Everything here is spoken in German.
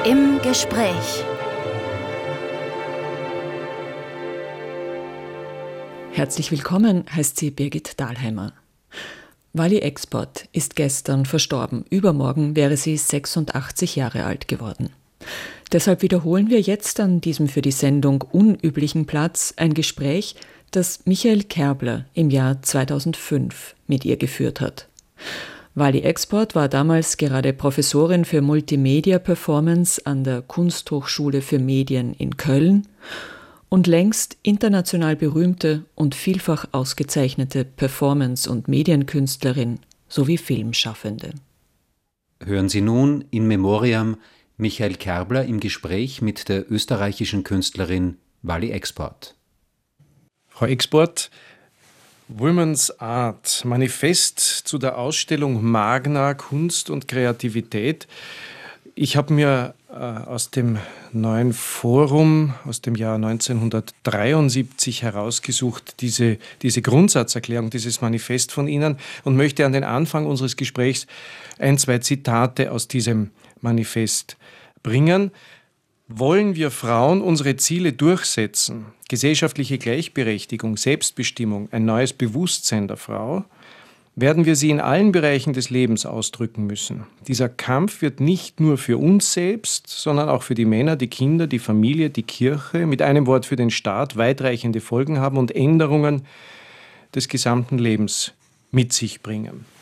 Im Gespräch. Herzlich willkommen, heißt sie Birgit Dahlheimer. Wally Export ist gestern verstorben. Übermorgen wäre sie 86 Jahre alt geworden. Deshalb wiederholen wir jetzt an diesem für die Sendung unüblichen Platz ein Gespräch, das Michael Kerbler im Jahr 2005 mit ihr geführt hat. Wally Export war damals gerade Professorin für Multimedia-Performance an der Kunsthochschule für Medien in Köln und längst international berühmte und vielfach ausgezeichnete Performance- und Medienkünstlerin sowie Filmschaffende. Hören Sie nun in Memoriam Michael Kerbler im Gespräch mit der österreichischen Künstlerin Wally Export. Frau Export, Women's Art, Manifest zu der Ausstellung Magna, Kunst und Kreativität. Ich habe mir aus dem neuen Forum aus dem Jahr 1973 herausgesucht, diese Grundsatzerklärung, dieses Manifest von Ihnen, und möchte an den Anfang unseres Gesprächs 2 Zitate aus diesem Manifest bringen. Wollen wir Frauen unsere Ziele durchsetzen, gesellschaftliche Gleichberechtigung, Selbstbestimmung, ein neues Bewusstsein der Frau, werden wir sie in allen Bereichen des Lebens ausdrücken müssen. Dieser Kampf wird nicht nur für uns selbst, sondern auch für die Männer, die Kinder, die Familie, die Kirche, mit einem Wort für den Staat, weitreichende Folgen haben und Änderungen des gesamten Lebens mit sich bringen.